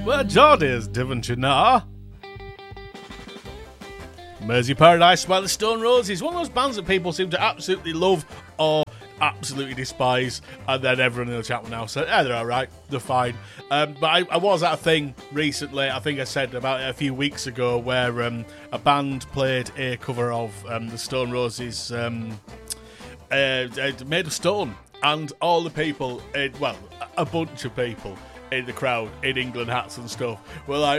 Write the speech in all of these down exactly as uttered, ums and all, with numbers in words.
Where Geordie is, Devonshire now. Mersey Paradise by the Stone Roses. One of those bands that people seem to absolutely love or absolutely despise, and then everyone in the chat will now say, yeah, they're alright, they're fine. Um, but I, I was at a thing recently, I think I said about it a few weeks ago, where um, a band played a cover of um, the Stone Roses, um, uh, Made of Stone, and all the people, in, well, a bunch of people in the crowd, in England hats and stuff, were like,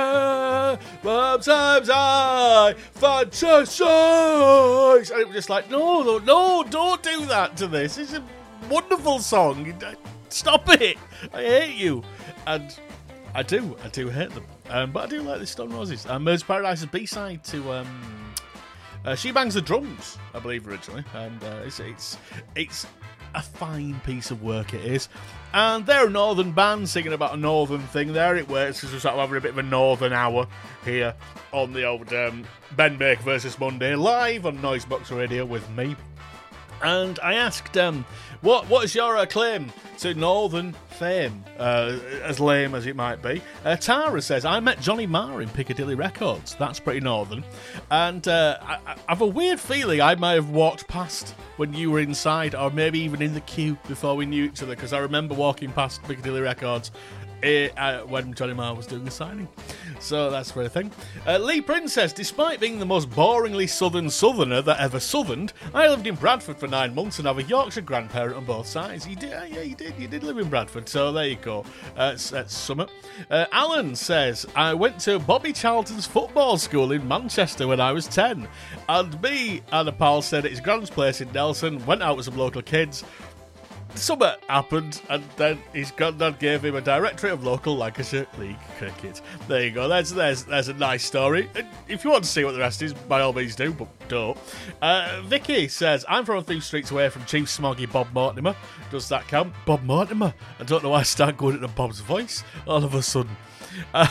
sometimes I fantasize. And it was just like, no, no, no, don't do that to this. It's a wonderful song. Stop it. I hate you. And I do, I do hate them. Um, but I do like the Stone Roses. And Mersey Paradise is B-side to um, uh, She Bangs the Drums, I believe, originally. And uh, it's, it's, it's a fine piece of work, it is. And they're a northern band singing about a northern thing. There it works, because we're sort of having a bit of a northern hour here on the old um, Ben Baker versus Monday live on Noisebox Radio with me. And I asked, um, what what is your uh, claim to northern fame, uh, as lame as it might be? Uh, Tara says, I met Johnny Marr in Piccadilly Records. That's pretty northern. And uh, I, I have a weird feeling I might have walked past when you were inside, or maybe even in the queue before we knew each other, because I remember walking past Piccadilly Records uh, uh, when Johnny Marr was doing the signing. So that's for a thing. Uh, Lee Princess, despite being the most boringly southern southerner that ever southerned, I lived in Bradford for nine months and have a Yorkshire grandparent on both sides. You did, uh, yeah, you did, you did live in Bradford, so there you go. Uh, that's, that's summer. Uh, Alan says, I went to Bobby Charlton's football school in Manchester when I was ten, and me and a pal stayed at his grand's place in Nelson, went out with some local kids. Something happened, and then his granddad gave him a directorate of local Lancashire League cricket. There you go. There's there's there's a nice story. If you want to see what the rest is, by all means do, but don't. Uh, Vicky says, I'm from a few streets away from Chief Smoggy Bob Mortimer. Does that count? Bob Mortimer? I don't know why I start going into Bob's voice all of a sudden. Uh,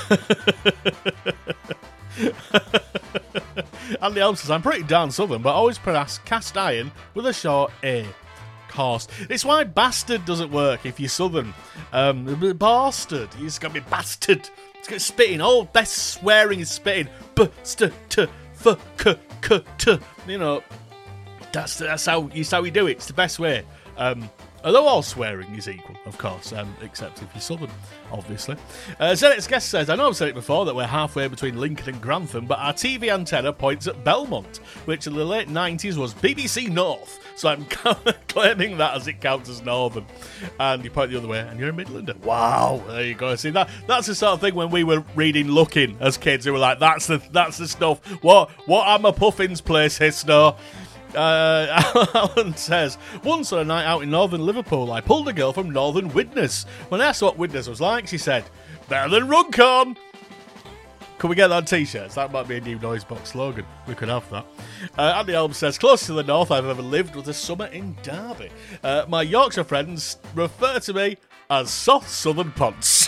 Andy Elm says, I'm pretty darn southern, but always pronounce cast iron with a short A. Course. It's why bastard doesn't work if you're southern. Um, bastard. You just gotta be bastard. It's got spitting. All best swearing is spitting. B, st, t, f, k, k, t. You know, that's that's how you how we do it. It's the best way. Um, although all swearing is equal, of course, um, except if you're southern, obviously. Uh, Zenit's guest says, I know I've said it before that we're halfway between Lincoln and Grantham, but our T V antenna points at Belmont, which in the late nineties was B B C North. So I'm claiming that as it counts as northern. And you point the other way, and you're a Midlander. Wow, there you go. See, that that's the sort of thing when we were reading Looking as kids, we were like, that's the that's the stuff. What what am a Puffin's place, Histo? Uh, Alan says, once on a night out in northern Liverpool, I pulled a girl from northern Widnes. When I asked what Widnes was like, she said, better than Runcorn. Can we get that on t-shirts? That might be a new Noisebox slogan. We could have that. Uh, Andy Elm says, closest to the north I've ever lived was a summer in Derby. Uh, my Yorkshire friends refer to me as soft southern ponce.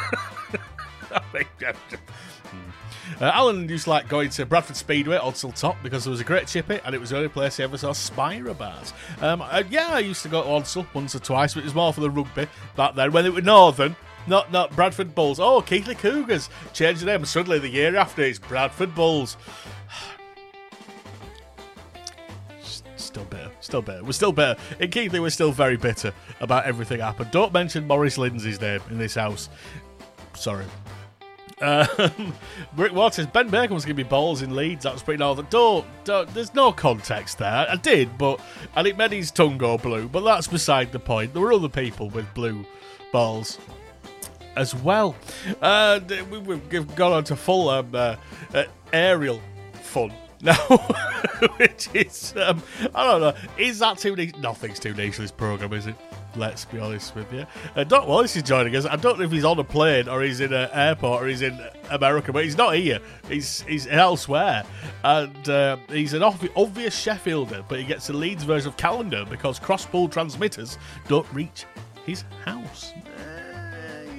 Uh, Alan used to like going to Bradford Speedway, Odsal Top, because there was a great chippy, and it was the only place he ever saw Spira bars. Um, uh, yeah, I used to go to Odsal once or twice, but it was more for the rugby back then, when it was northern. Not not Bradford Bulls. Oh, Keighley Cougars. Changed the name, and suddenly the year after it's Bradford Bulls. Still bitter. Still bitter. We're still bitter. In Keighley, we're still very bitter about everything that happened. Don't mention Maurice Lindsay's name in this house. Sorry. Um, Rick Waters, Ben Bacon was going to be balls in Leeds. That was pretty northern. Don't, don't, there's no context there. I did, but, and it made his tongue go blue, but that's beside the point. There were other people with blue balls as well. Uh, we, we've gone on to full um, uh, uh, aerial fun now, which is, um, I don't know, is that too niche? Nothing's too niche for this programme, is it? Let's be honest with you. Uh, Doc Wallace is joining us. I don't know if he's on a plane or he's in an airport or he's in America, but he's not here. He's he's elsewhere. And uh, he's an obvi- obvious Sheffielder, but he gets the Leeds version of Calendar because cross-pool transmitters don't reach his house. Uh,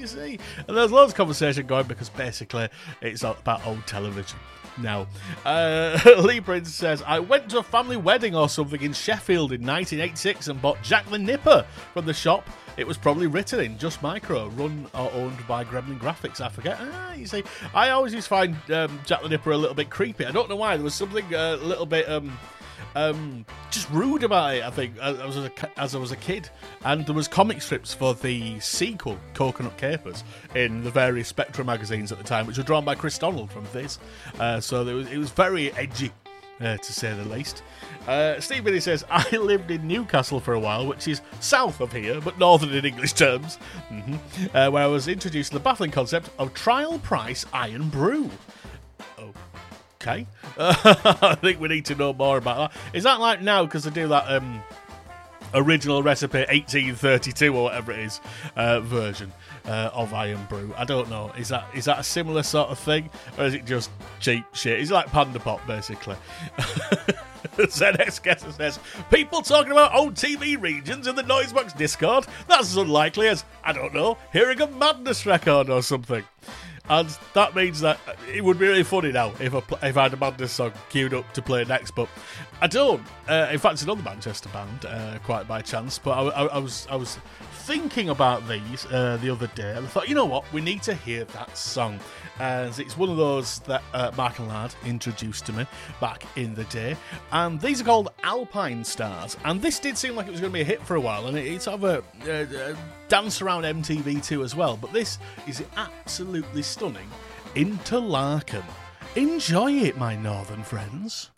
you see. And there's loads of conversation going because basically it's about old television. Now, uh, Lee Prince says, I went to a family wedding or something in Sheffield in nineteen eighty-six and bought Jack the Nipper from the shop. It was probably written in Just Micro, run or owned by Gremlin Graphics. I forget. Ah, you see, I always used to find um, Jack the Nipper a little bit creepy. I don't know why. There was something uh, a little bit um, um, just rude about it, I think, as I, was a, as I was a kid. And there was comic strips for the sequel, Coconut Capers, in the various Spectrum magazines at the time, which were drawn by Chris Donald from Viz. Uh, so it was, it was very edgy. Uh, to say the least. Uh, Steve Billy says, I lived in Newcastle for a while, which is south of here, but northern in English terms, mm-hmm. uh, where I was introduced to the baffling concept of trial price iron brew. Okay. Uh, I think we need to know more about that. Is that like now, because they do that um, original recipe eighteen thirty-two or whatever it is uh, version uh, of iron brew? I don't know. Is that is that a similar sort of thing, or is it just cheap shit? It's like Panda Pop, basically. Z X Guesser says, people talking about old T V regions in the Noisebox Discord? That's as unlikely as, I don't know, hearing a Madness record or something. And that means that it would be really funny now if I, if I had a Madness song queued up to play next, but I don't. Uh, in fact, it's another Manchester band, uh, quite by chance. But I, I, I was I was thinking about these uh, the other day, and I thought, you know what, we need to hear that song, as it's one of those that uh, Mark and Lad introduced to me back in the day. And these are called Alpine Stars, and this did seem like it was going to be a hit for a while, and it, it's sort of a, a, a dance around M T V too as well. But this is absolutely stunning Interlaken. Enjoy it, my northern friends.